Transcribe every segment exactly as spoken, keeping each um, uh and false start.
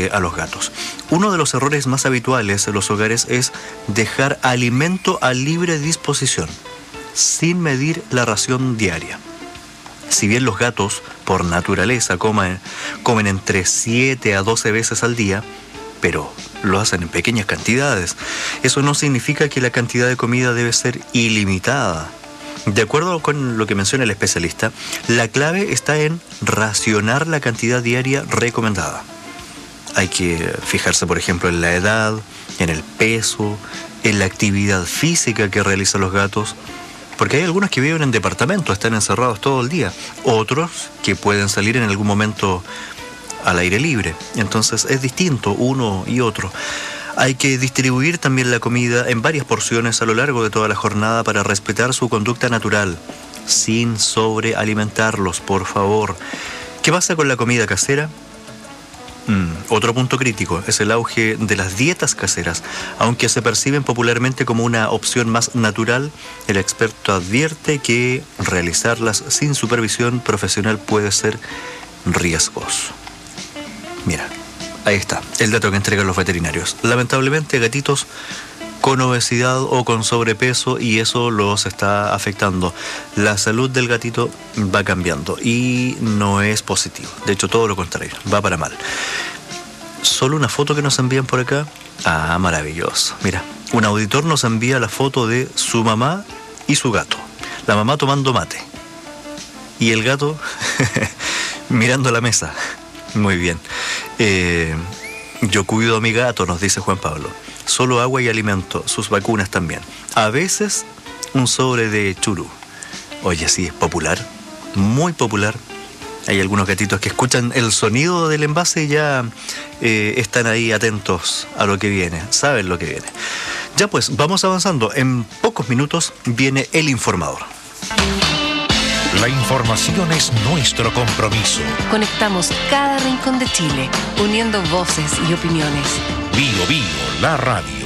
a los gatos. Uno de los errores más habituales en los hogares es dejar alimento a libre disposición, sin medir la ración diaria. Si bien los gatos, por naturaleza, comen, comen entre siete a doce veces al día, pero lo hacen en pequeñas cantidades, eso no significa que la cantidad de comida debe ser ilimitada. De acuerdo con lo que menciona el especialista, la clave está en racionar la cantidad diaria recomendada. Hay que fijarse, por ejemplo, en la edad, en el peso, en la actividad física que realizan los gatos, porque hay algunos que viven en departamentos, están encerrados todo el día, otros que pueden salir en algún momento al aire libre. Entonces es distinto uno y otro. Hay que distribuir también la comida en varias porciones a lo largo de toda la jornada para respetar su conducta natural, sin sobrealimentarlos, por favor. ¿Qué pasa con la comida casera? Mm, otro punto crítico es el auge de las dietas caseras. Aunque se perciben popularmente como una opción más natural, el experto advierte que realizarlas sin supervisión profesional puede ser riesgoso. Mira, ahí está, el dato que entregan los veterinarios. Lamentablemente, gatitos con obesidad o con sobrepeso, y eso los está afectando. La salud del gatito va cambiando y no es positivo. De hecho, todo lo contrario, va para mal. Solo una foto que nos envían por acá. Ah, maravilloso. Mira, un auditor nos envía la foto de su mamá y su gato. La mamá tomando mate y el gato mirando la mesa. Muy bien. Eh, yo cuido a mi gato, nos dice Juan Pablo. Solo agua y alimento, sus vacunas también. A veces un sobre de churú. Oye, sí, es popular, muy popular. Hay algunos gatitos que escuchan el sonido del envase y ya eh, están ahí atentos a lo que viene, saben lo que viene. Ya pues, vamos avanzando. En pocos minutos viene el informador. La información es nuestro compromiso. Conectamos cada rincón de Chile, uniendo voces y opiniones. Bio Bio, la radio.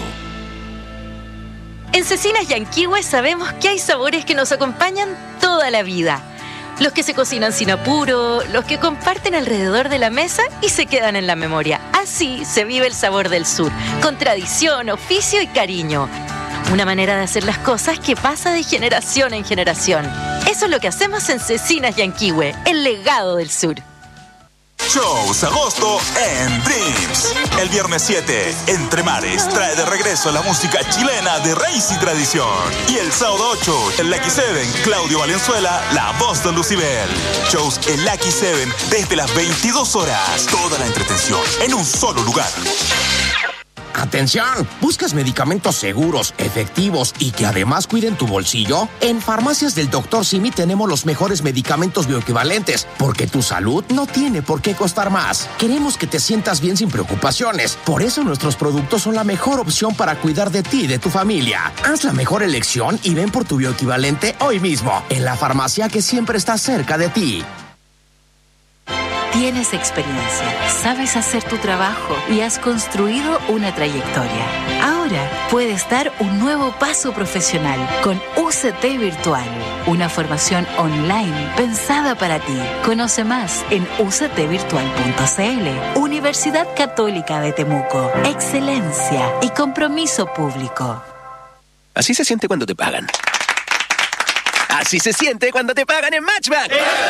En Cecinas Yanquihue sabemos que hay sabores que nos acompañan toda la vida. Los que se cocinan sin apuro, los que comparten alrededor de la mesa y se quedan en la memoria. Así se vive el sabor del sur, con tradición, oficio y cariño. Una manera de hacer las cosas que pasa de generación en generación. Eso es lo que hacemos en Cecinas Yanquihue, el legado del sur. Shows agosto en Dreams. El viernes siete, Entre Mares trae de regreso la música chilena de raíz y tradición. Y el sábado ocho, en Lucky Seven, Claudio Valenzuela, la voz de Lucibel. Shows en Lucky Seven desde las veintidós horas. Toda la entretención en un solo lugar. ¡Atención! ¿Buscas medicamentos seguros, efectivos y que además cuiden tu bolsillo? En Farmacias del doctor Simi tenemos los mejores medicamentos bioequivalentes, porque tu salud no tiene por qué costar más. Queremos que te sientas bien sin preocupaciones. Por eso nuestros productos son la mejor opción para cuidar de ti y de tu familia. Haz la mejor elección y ven por tu bioequivalente hoy mismo, en la farmacia que siempre está cerca de ti. Tienes experiencia, sabes hacer tu trabajo y has construido una trayectoria. Ahora puedes dar un nuevo paso profesional con U C T Virtual, una formación online pensada para ti. Conoce más en u c t virtual punto c l. Universidad Católica de Temuco. Excelencia y compromiso público. Así se siente cuando te pagan. Así se siente cuando te pagan en Matchbank.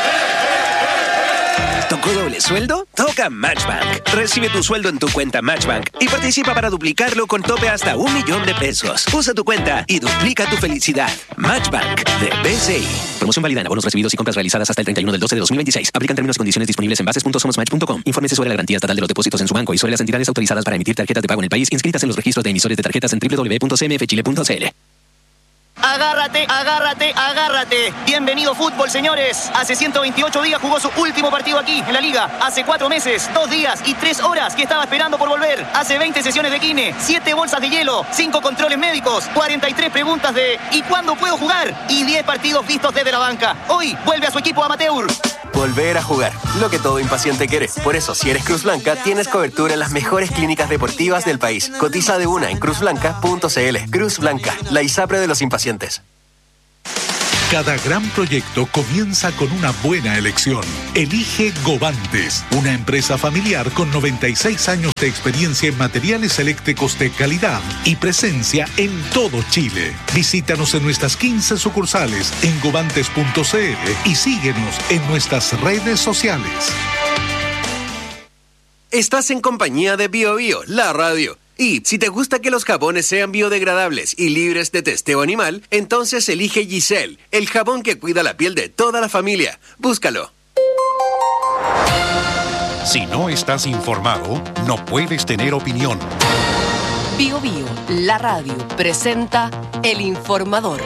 ¿Tocó doble sueldo? Toca Matchbank. Recibe tu sueldo en tu cuenta Matchbank y participa para duplicarlo con tope hasta un millón de pesos. Usa tu cuenta y duplica tu felicidad. Matchbank de B C I. Promoción válida en abonos recibidos y compras realizadas hasta el treinta y uno del doce de dos mil veintiséis. Aplican términos y condiciones disponibles en bases punto somos match punto com. Infórmese sobre la garantía estatal de los depósitos en su banco y sobre las entidades autorizadas para emitir tarjetas de pago en el país inscritas en los registros de emisores de tarjetas en doble u doble u doble u punto c m f chile punto c l. Agárrate, agárrate, agárrate. Bienvenido fútbol, señores. Hace ciento veintiocho días jugó su último partido aquí, en la Liga. Hace cuatro meses, dos días y tres horas que estaba esperando por volver. Hace veinte sesiones de kine, siete bolsas de hielo, cinco controles médicos, cuarenta y tres preguntas de ¿y cuándo puedo jugar? Y diez partidos vistos desde la banca. Hoy vuelve a su equipo amateur. Volver a jugar, lo que todo impaciente quiere. Por eso, si eres Cruz Blanca, tienes cobertura en las mejores clínicas deportivas del país. Cotiza de una en cruz blanca punto c l. Cruz Blanca, la ISAPRE de los impacientes. Cada gran proyecto comienza con una buena elección. Elige Govantes, una empresa familiar con noventa y seis años de experiencia en materiales eléctricos de calidad y presencia en todo Chile. Visítanos en nuestras quince sucursales en govantes punto c l y síguenos en nuestras redes sociales. Estás en compañía de Bio Bio, la radio. Y si te gusta que los jabones sean biodegradables y libres de testeo animal, entonces elige Giselle, el jabón que cuida la piel de toda la familia. Búscalo. Si no estás informado, no puedes tener opinión. Bio Bio, la radio, presenta El Informador.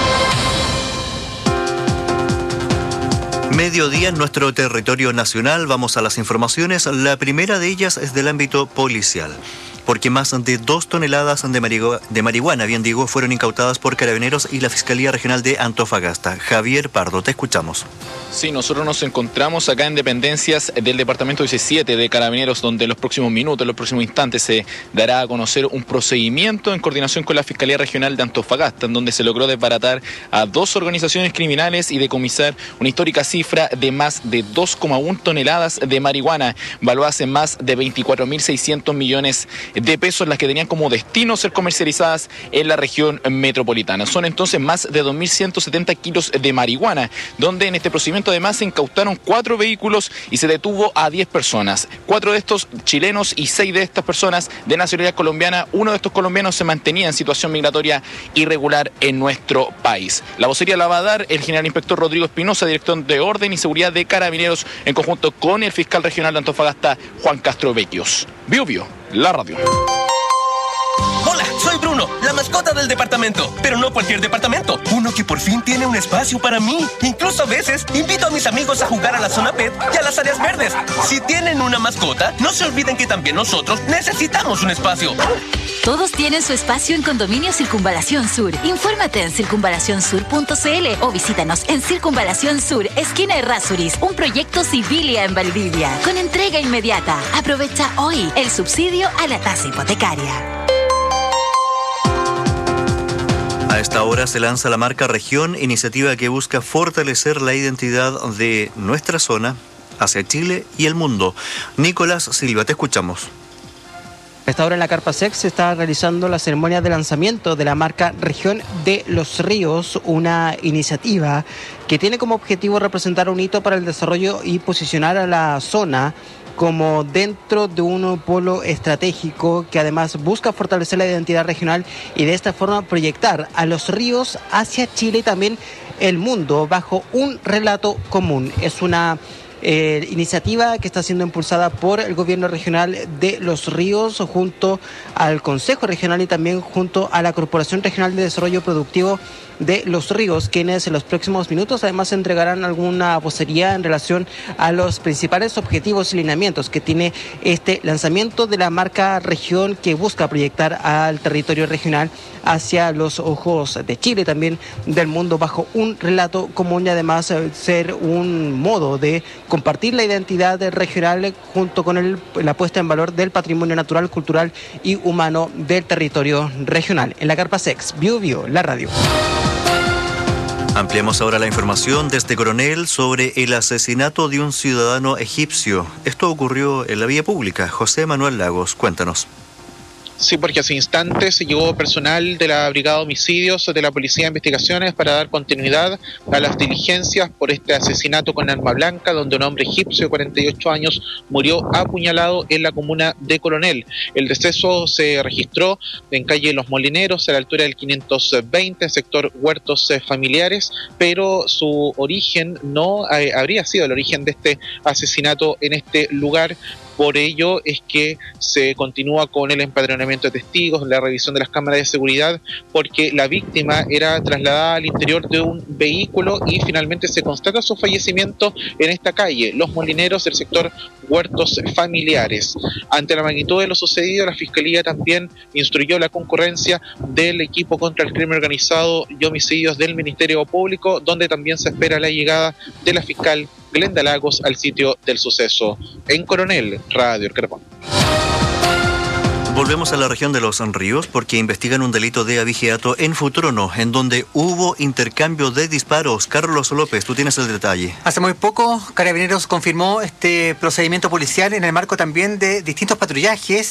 Mediodía en nuestro territorio nacional. Vamos a las informaciones. La primera de ellas es del ámbito policial, porque más de dos toneladas de, marihu- de marihuana, bien digo, fueron incautadas por Carabineros y la Fiscalía Regional de Antofagasta. Javier Pardo, te escuchamos. Sí, nosotros nos encontramos acá en dependencias del Departamento diecisiete de Carabineros, donde en los próximos minutos, en los próximos instantes, se dará a conocer un procedimiento en coordinación con la Fiscalía Regional de Antofagasta, en donde se logró desbaratar a dos organizaciones criminales y decomisar una histórica cifra de más de dos coma uno toneladas de marihuana, valuadas en más de veinticuatro mil seiscientos millones de pesos, las que tenían como destino ser comercializadas en la región metropolitana. Son entonces más de dos mil ciento setenta kilos de marihuana, donde en este procedimiento además se incautaron cuatro vehículos y se detuvo a diez personas. Cuatro de estos chilenos y seis de estas personas de nacionalidad colombiana. Uno de estos colombianos se mantenía en situación migratoria irregular en nuestro país. La vocería la va a dar el general inspector Rodrigo Espinosa, director de Orden y Seguridad de Carabineros, en conjunto con el fiscal regional de Antofagasta, Juan Castro Vecchios. Bio Bio, la radio. Hola, soy Bruno, la mascota del departamento, pero no cualquier departamento, uno que por fin tiene un espacio para mí. Incluso a veces invito a mis amigos a jugar a la zona pet y a las áreas verdes. Si tienen una mascota, no se olviden que también nosotros necesitamos un espacio. Todos tienen su espacio en Condominio Circunvalación Sur. Infórmate en circunvalación sur punto c l o visítanos en Circunvalación Sur, esquina Errázuriz, un proyecto Civilia en Valdivia, con entrega inmediata. Aprovecha hoy el subsidio a la tasa hipotecaria. A esta hora se lanza la marca Región, iniciativa que busca fortalecer la identidad de nuestra zona hacia Chile y el mundo. Nicolás Silva, te escuchamos. A esta hora en la Carpa Sex se está realizando la ceremonia de lanzamiento de la marca Región de los Ríos, una iniciativa que tiene como objetivo representar un hito para el desarrollo y posicionar a la zona como dentro de un polo estratégico que además busca fortalecer la identidad regional y de esta forma proyectar a los ríos hacia Chile y también el mundo bajo un relato común. Es una eh, iniciativa que está siendo impulsada por el gobierno regional de Los Ríos junto al Consejo Regional y también junto a la Corporación Regional de Desarrollo Productivo de Los Ríos, quienes en los próximos minutos además entregarán alguna vocería en relación a los principales objetivos y lineamientos que tiene este lanzamiento de la marca Región, que busca proyectar al territorio regional hacia los ojos de Chile, también del mundo, bajo un relato común y además ser un modo de compartir la identidad regional junto con el, la puesta en valor del patrimonio natural, cultural y humano del territorio regional. En la Carpa Sex, Bio Bio, la radio. Ampliamos ahora la información desde Coronel sobre el asesinato de un ciudadano egipcio. Esto ocurrió en la vía pública. José Manuel Lagos, cuéntanos. Sí, porque hace instantes llegó personal de la Brigada de Homicidios de la Policía de Investigaciones para dar continuidad a las diligencias por este asesinato con arma blanca, donde un hombre egipcio de cuarenta y ocho años murió apuñalado en la comuna de Coronel. El deceso se registró en calle Los Molineros, a la altura del quinientos veinte, sector Huertos Familiares, pero su origen no eh, habría sido el origen de este asesinato en este lugar. Por ello es que se continúa con el empadronamiento de testigos, la revisión de las cámaras de seguridad, porque la víctima era trasladada al interior de un vehículo y finalmente se constata su fallecimiento en esta calle, Los Molineros, del sector Huertos Familiares. Ante la magnitud de lo sucedido, la Fiscalía también instruyó la concurrencia del equipo contra el crimen organizado y homicidios del Ministerio Público, donde también se espera la llegada de la fiscal Glenda Lagos al sitio del suceso. En Coronel, Radio El Carpón. Volvemos a la región de Los Ríos porque investigan un delito de abigeato en Futrono, en donde hubo intercambio de disparos. Carlos López, tú tienes el detalle. Hace muy poco, Carabineros confirmó este procedimiento policial en el marco también de distintos patrullajes